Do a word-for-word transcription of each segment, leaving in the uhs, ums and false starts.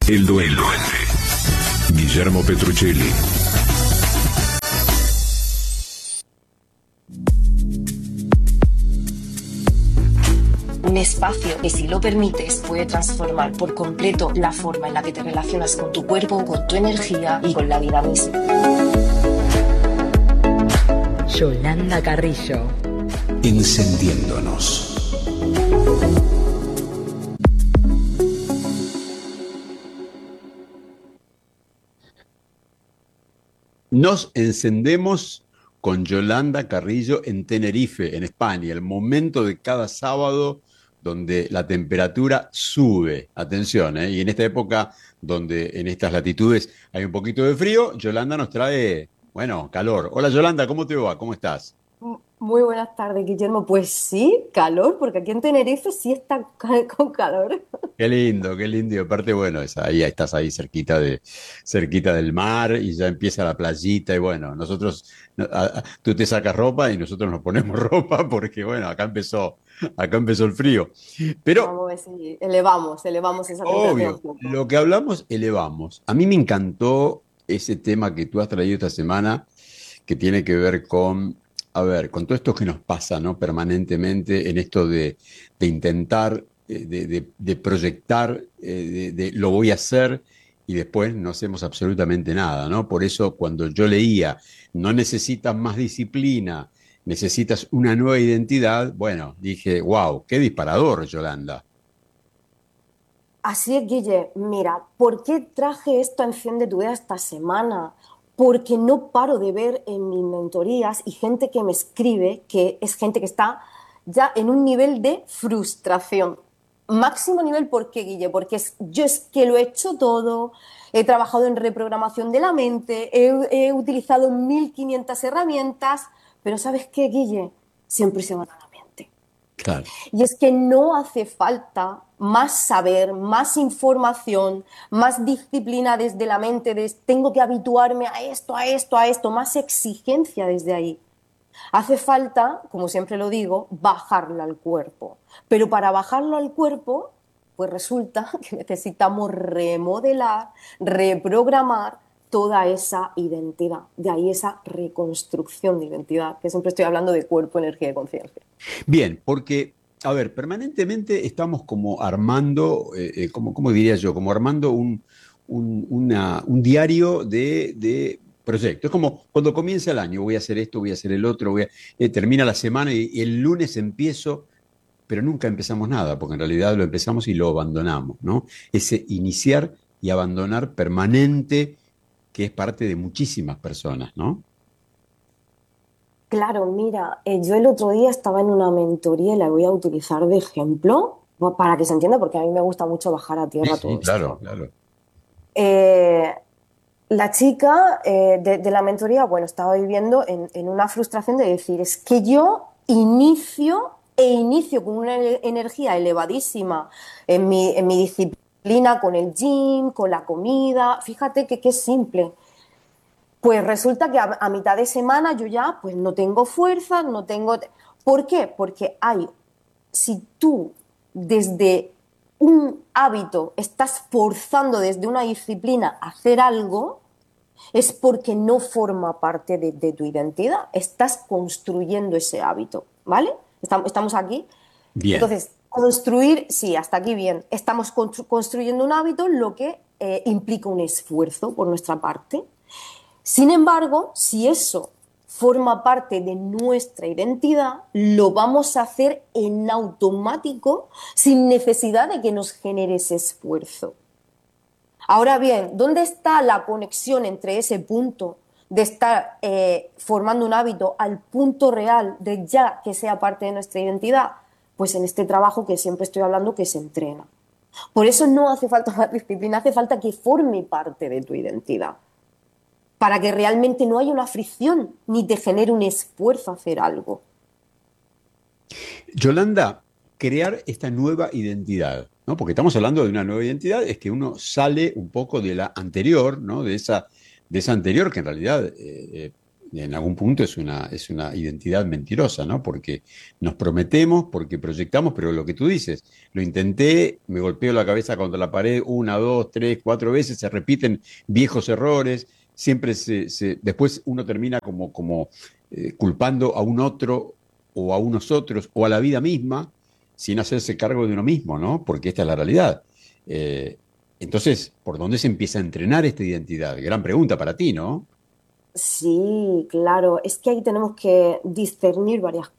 El Duende. Guillermo Petruccelli. Un espacio que, si lo permites, puede transformar por completo la forma en la que te relacionas con tu cuerpo, con tu energía y con la vida misma. Yolanda Carrillo. Encendiéndonos. Nos encendemos con Yolanda Carrillo en Tenerife, en España, el momento de cada sábado donde la temperatura sube. Atención, ¿eh? Y en esta época donde en estas latitudes hay un poquito de frío, Yolanda nos trae, bueno, calor. Hola Yolanda, ¿cómo te va? ¿Cómo estás? Muy buenas tardes, Guillermo. Pues sí, calor, porque aquí en Tenerife sí está ca- con calor. Qué lindo, qué lindo. Y aparte, bueno, es ahí estás ahí cerquita de, cerquita del mar y ya empieza la playita. Y bueno, nosotros, no, a- a- tú te sacas ropa y nosotros nos ponemos ropa porque, bueno, acá empezó, acá empezó el frío. Pero, Vamos a ver si elevamos, elevamos esa temperatura un obvio, poco. lo que hablamos, elevamos. A mí me encantó ese tema que tú has traído esta semana, que tiene que ver con, a ver, con todo esto que nos pasa, ¿no? Permanentemente en esto de, de intentar, eh, de, de- de proyectar, eh, de, de lo voy a hacer y después no hacemos absolutamente nada, ¿no? Por eso cuando yo leía, no necesitas más disciplina, necesitas una nueva identidad, bueno, dije, wow, qué disparador, Yolanda. Así es, Guille. Mira, ¿por qué traje esto a Enciende tu Vida esta semana? Porque no paro de ver en mis mentorías y gente que me escribe que es gente que está ya en un nivel de frustración. Máximo nivel, ¿por qué, Guille? Porque es- yo es que lo he hecho todo, he trabajado en reprogramación de la mente, he, he utilizado mil quinientas herramientas, pero ¿sabes qué, Guille? Siempre se van a la mente. Claro. Y es que no hace falta más saber, más información, más disciplina desde la mente, de tengo que habituarme a esto, a esto, a esto, más exigencia desde ahí. Hace falta, como siempre lo digo, bajarlo al cuerpo. Pero para bajarlo al cuerpo, pues resulta que necesitamos remodelar, reprogramar toda esa identidad. De ahí esa reconstrucción de identidad, que siempre estoy hablando de cuerpo, energía y conciencia. Bien, porque, a ver, permanentemente estamos como armando, eh, eh, como, ¿cómo diría yo? Como armando un, un, una- un diario de, de proyectos. Es como cuando comienza el año, voy a hacer esto, voy a hacer el otro, voy a- eh, termina la semana y, y el lunes empiezo, pero nunca empezamos nada, porque en realidad lo empezamos y lo abandonamos, ¿no? Ese iniciar y abandonar permanente que es parte de muchísimas personas, ¿no? Claro, mira, eh, yo el otro día estaba en una mentoría y la voy a utilizar de ejemplo pues, para que se entienda, porque a mí me gusta mucho bajar a Sí, tierra sí, todo claro, esto. claro. Eh, la chica eh, de, de la mentoría, bueno, estaba viviendo en, en una frustración de decir, es que yo inicio e inicio con una ele- energía elevadísima en mi, en mi disciplina, con el gym, con la comida. Fíjate que qué simple. Pues resulta que a, a mitad de semana yo ya pues no tengo fuerzas, no tengo... ¿Por qué? Porque hay, si tú desde un hábito estás forzando desde una disciplina a hacer algo, es porque no forma parte de, de tu identidad. Estás construyendo ese hábito, ¿vale? Estamos, estamos aquí. Bien. Entonces, construir, sí, hasta aquí bien. Estamos constru- construyendo un hábito, lo que eh, implica un esfuerzo por nuestra parte. Sin embargo, si eso forma parte de nuestra identidad, lo vamos a hacer en automático sin necesidad de que nos genere ese esfuerzo. Ahora bien, ¿dónde está la conexión entre ese punto de estar eh, formando un hábito al punto real de ya que sea parte de nuestra identidad? Pues en este trabajo que siempre estoy hablando que se entrena. Por eso no hace falta más disciplina, hace falta que forme parte de tu identidad para que realmente no haya una fricción ni te genere un esfuerzo hacer algo. Yolanda, crear esta nueva identidad, ¿no? Porque estamos hablando de una nueva identidad, es que uno sale un poco de la anterior, ¿no? De esa, de esa anterior que en realidad eh, en algún punto es una, es una identidad mentirosa, ¿no? Porque nos prometemos, porque proyectamos, pero lo que tú dices, lo intenté, me golpeo la cabeza contra la pared una, dos, tres, cuatro veces, se repiten viejos errores, siempre se, se- después uno termina como, como eh, culpando a un otro o a unos otros o a la vida misma sin hacerse cargo de uno mismo, ¿no? Porque esta es la realidad. Eh, entonces, ¿por dónde se empieza a entrenar esta identidad? Gran pregunta para ti, ¿no? Sí, claro, es que ahí tenemos que discernir varias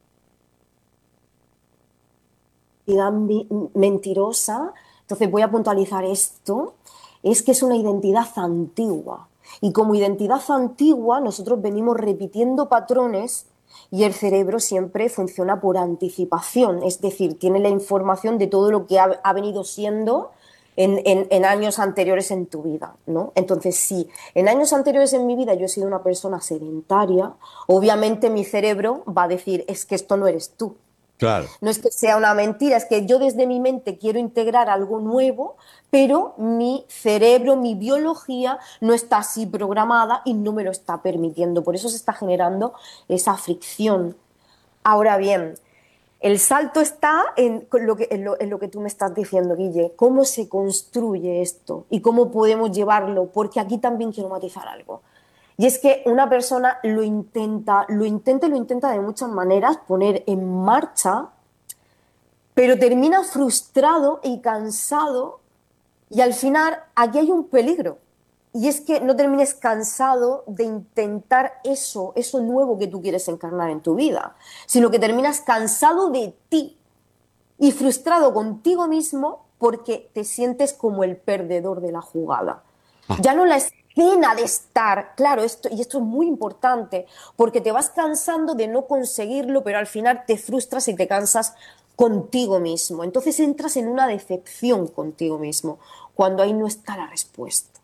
identidad mi- mentirosa, entonces voy a puntualizar esto, es que es una identidad antigua. Y como identidad antigua, nosotros venimos repitiendo patrones y el cerebro siempre funciona por anticipación, es decir, tiene la información de todo lo que ha, ha venido siendo en, en- en años anteriores en tu vida, ¿no? Entonces, si en años anteriores en mi vida yo he sido una persona sedentaria, obviamente mi cerebro va a decir, es que esto no eres tú. Claro. No es que sea una mentira, es que yo desde mi mente quiero integrar algo nuevo, pero mi cerebro, mi biología no está así programada y no me lo está permitiendo. Por eso se está generando esa fricción. Ahora bien, el salto está en lo que, en lo, en lo que tú me estás diciendo, Guille. ¿Cómo se construye esto? ¿Y cómo podemos llevarlo? Porque aquí también quiero matizar algo. Y es que una persona lo intenta, lo intenta y lo intenta de muchas maneras poner en marcha, pero termina frustrado y cansado y al final aquí hay un peligro. Y es que no termines cansado de intentar eso, eso nuevo que tú quieres encarnar en tu vida, sino que terminas cansado de ti y frustrado contigo mismo porque te sientes como el perdedor de la jugada. Ah, Ya no la escena de estar, claro, esto, y esto es muy importante, porque te vas cansando de no conseguirlo, pero al final te frustras y te cansas contigo mismo. Entonces entras en una decepción contigo mismo, cuando ahí no está la respuesta.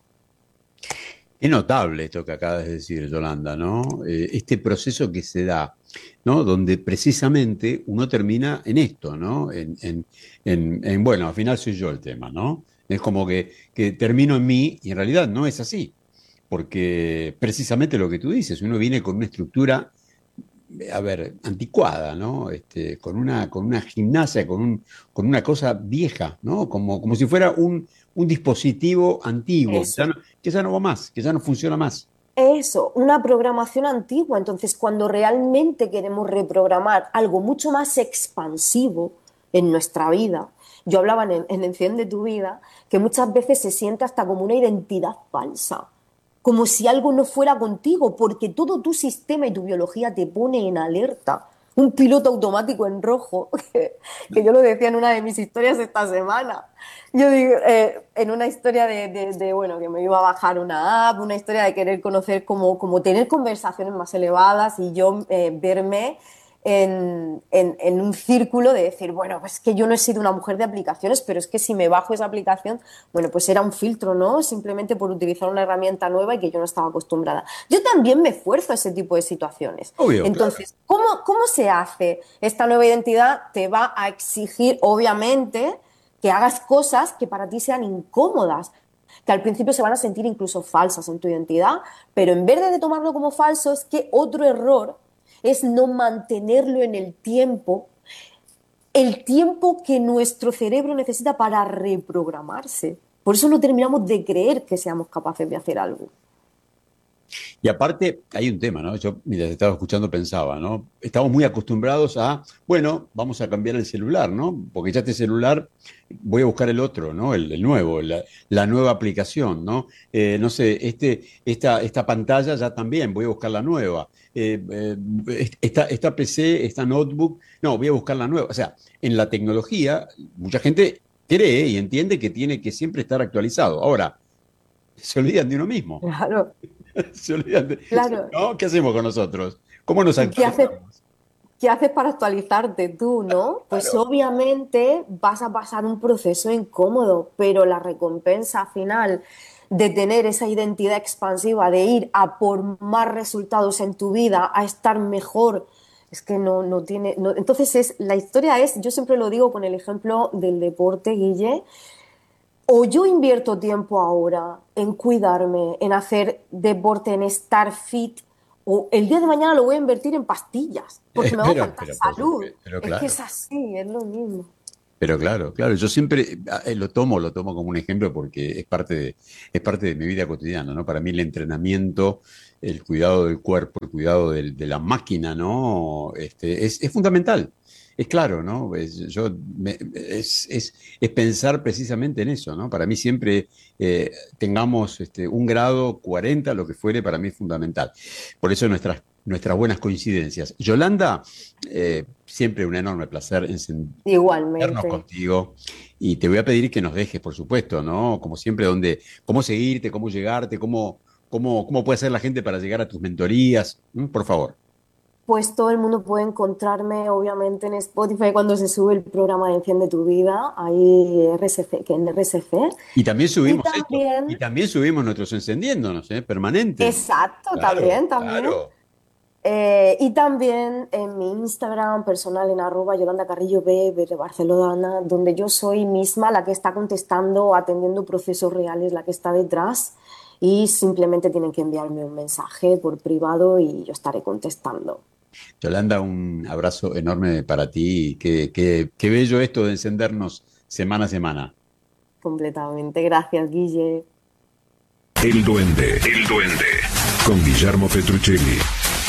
es notable esto que acabas de decir, Yolanda, ¿no? Eh, este proceso que se da, ¿no? Donde precisamente uno termina en esto, ¿no? En, en- en- en, bueno, al final soy yo el tema, ¿no? Es como que, que termino en mí y en realidad no es así, porque precisamente lo que tú dices, uno viene con una estructura, a ver, anticuada, ¿no? Este, con una, con una gimnasia, con un, con una cosa vieja, ¿no? Como, como si fuera un, un dispositivo antiguo, que ya Eso. no, que ya no va más, que ya no funciona más. Eso, una programación antigua. Entonces, cuando realmente queremos reprogramar algo mucho más expansivo en nuestra vida, yo hablaba en, en Enciende tu vida, que muchas veces se siente hasta como una identidad falsa, como si algo no fuera contigo, porque todo tu sistema y tu biología te pone en alerta. Un piloto automático en rojo, que, que yo lo decía en una de mis historias esta semana. Yo digo, eh, en una historia de, de- de, bueno, que me iba a bajar una app, una historia de querer conocer, como, como tener conversaciones más elevadas y yo eh, verme en, en- en un círculo de decir, bueno, pues es que yo no he sido una mujer de aplicaciones, pero es que si me bajo esa aplicación, bueno, pues era un filtro, ¿no? Simplemente por utilizar una herramienta nueva y que yo no estaba acostumbrada. Yo también me esfuerzo a ese tipo de situaciones. Obvio, claro. Entonces, ¿cómo, cómo se hace? Esta nueva identidad te va a exigir, obviamente, que hagas cosas que para ti sean incómodas, que al principio se van a sentir incluso falsas en tu identidad, pero en vez de tomarlo como falso, es que otro error es no mantenerlo en el tiempo, el tiempo que nuestro cerebro necesita para reprogramarse. Por eso no terminamos de creer que seamos capaces de hacer algo. Y aparte, hay un tema, ¿no? Yo, mientras estaba escuchando, pensaba, ¿no? Estamos muy acostumbrados a, bueno, vamos a cambiar el celular, ¿no? Porque ya este celular, voy a buscar el otro, ¿no? El, el nuevo, la, la nueva aplicación, ¿no? Eh, no sé, este, esta, esta pantalla ya también, voy a buscar la nueva. Eh, eh, esta, esta P C, esta notebook, no, voy a buscar la nueva. O sea, en la tecnología, mucha gente cree y entiende que tiene que siempre estar actualizado. Ahora, se olvidan de uno mismo. Claro, Se olvidan de- claro. ¿no? ¿Qué hacemos con nosotros? ¿Cómo nos ¿Y qué haces, actualizamos? qué haces para actualizarte tú, no? Pues Claro. obviamente vas a pasar un proceso incómodo, pero la recompensa final de tener esa identidad expansiva, de ir a por más resultados en tu vida, a estar mejor, es que no, no tiene. No- Entonces, es, la historia es, yo siempre lo digo con el ejemplo del deporte, Guille, o yo invierto tiempo ahora en cuidarme, en hacer deporte, en estar fit, O el día de mañana lo voy a invertir en pastillas, porque Eh, me va a pero, faltar pero, por salud. supuesto, pero Es que claro. es así, es lo mismo. Pero claro, claro, yo siempre eh, lo tomo, lo tomo como un ejemplo porque es parte de, es parte de mi vida cotidiana, ¿no? Para mí el entrenamiento, el cuidado del cuerpo, el cuidado del- de la máquina, ¿no? Este, es, es fundamental, es claro, ¿no? Es, yo, me- es, es, es pensar precisamente en eso, ¿no? Para mí siempre eh, tengamos este, un grado cuarenta, lo que fuere, para mí es fundamental. Por eso nuestras, nuestras buenas coincidencias. Yolanda, eh, siempre un enorme placer vernos Igualmente. contigo y te voy a pedir que nos dejes, por supuesto, ¿no? Como siempre, dónde, cómo seguirte, cómo llegarte, cómo, cómo, cómo puede hacer la gente para llegar a tus mentorías. ¿Mm? Por favor. Pues todo el mundo puede encontrarme, obviamente, en Spotify cuando se sube el programa de Enciende tu Vida, ahí R S C, que en R S C. Y también Y subimos esto, y también, también subimos nuestros encendiéndonos, ¿eh? Permanentes. exacto, Claro, también, también. claro. Eh, y también en mi Instagram personal en arroba Yolanda Carrillo B, B de Barcelona, donde yo soy misma la que está contestando, atendiendo procesos reales, la que está detrás. Y simplemente tienen que enviarme un mensaje por privado y yo estaré contestando. Yolanda, un abrazo enorme para ti. Qué, qué, qué bello esto de encendernos semana a semana. Completamente. Gracias, Guille. El Duende, el Duende, con Guillermo Petruccelli.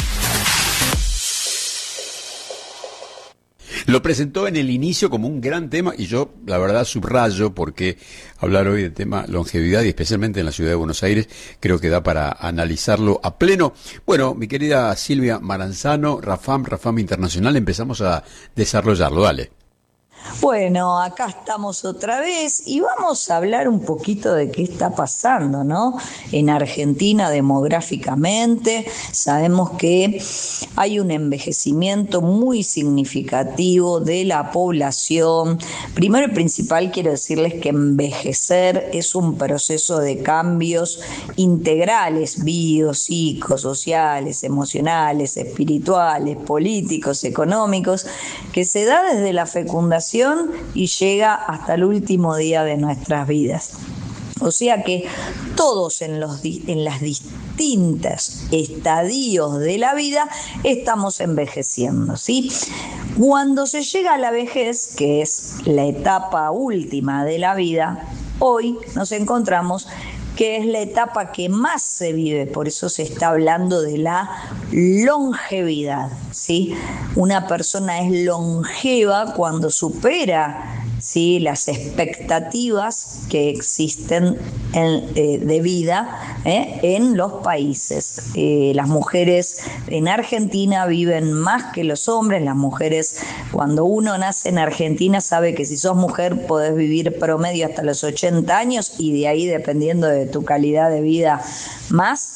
Lo presentó en el inicio como un gran tema y yo, la verdad, subrayo porque hablar hoy del tema longevidad y especialmente en la ciudad de Buenos Aires creo que da para analizarlo a pleno. Bueno, mi querida Silvia Maranzano, Rafam, Rafam Internacional, empezamos a desarrollarlo. Dale. Bueno, acá estamos otra vez y vamos a hablar un poquito de qué está pasando, ¿no? En Argentina demográficamente, sabemos que hay un envejecimiento muy significativo de la población. Primero y principal quiero decirles que envejecer es un proceso de cambios integrales, bio, psicosociales, emocionales, espirituales, políticos, económicos, que se da desde la fecundación y llega hasta el último día de nuestras vidas. O sea que todos en los en las distintos estadios de la vida estamos envejeciendo, ¿sí? Cuando se llega a la vejez, que es la etapa última de la vida, hoy nos encontramos que es la etapa que más se vive, por eso se está hablando de la longevidad, ¿sí? Una persona es longeva cuando supera, ¿sí?, las expectativas que existen en, eh, de vida ¿eh? en los países. Eh, las mujeres en Argentina viven más que los hombres. Las mujeres, cuando uno nace en Argentina, sabe que si sos mujer podés vivir promedio hasta los ochenta años y de ahí, dependiendo de tu calidad de vida, más.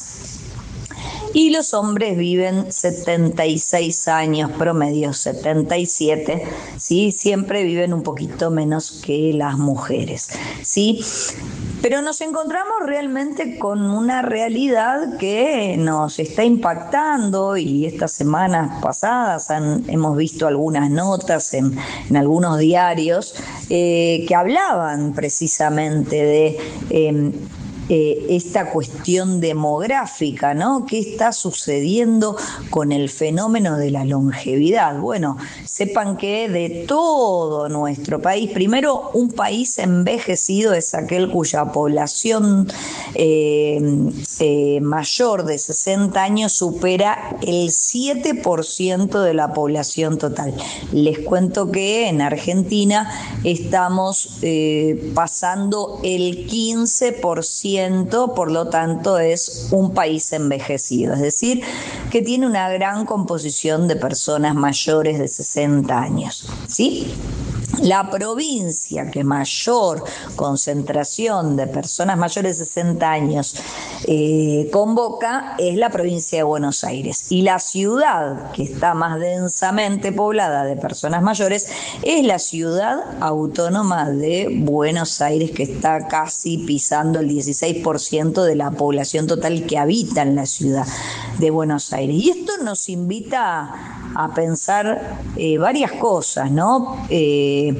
Y los hombres viven setenta y seis años, promedio setenta y siete, ¿sí? Siempre viven un poquito menos que las mujeres, ¿sí? Pero nos encontramos realmente con una realidad que nos está impactando y estas semanas pasadas han, hemos visto algunas notas en, en algunos diarios eh, que hablaban precisamente de... Eh, Eh, esta cuestión demográfica, ¿no? ¿Qué está sucediendo con el fenómeno de la longevidad? Bueno, sepan que de todo nuestro país, primero, un país envejecido es aquel cuya población eh, eh, mayor de sesenta años supera el siete por ciento de la población total. Les cuento que en Argentina estamos eh, pasando el quince por ciento, por lo tanto es un país envejecido, es decir, que tiene una gran composición de personas mayores de sesenta años, ¿sí? La provincia que mayor concentración de personas mayores de sesenta años eh, convoca es la provincia de Buenos Aires, y la ciudad que está más densamente poblada de personas mayores es la ciudad autónoma de Buenos Aires, que está casi pisando el dieciséis por ciento de la población total que habita en la ciudad de Buenos Aires. Y esto nos invita a, a pensar eh, varias cosas, ¿no? Eh,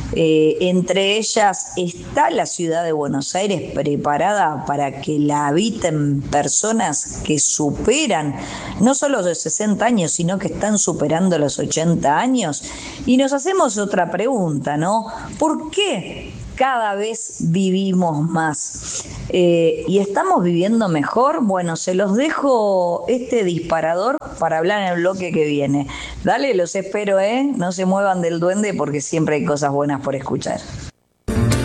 Eh, entre ellas, ¿está la ciudad de Buenos Aires preparada para que la habiten personas que superan no solo los sesenta años, sino que están superando los ochenta años? Y nos hacemos otra pregunta, ¿no? ¿Por qué cada vez vivimos más? Eh, ¿Y estamos viviendo mejor? Bueno, se los dejo este disparador para hablar en el bloque que viene. Dale, los espero, ¿eh? No se muevan del duende porque siempre hay cosas buenas por escuchar.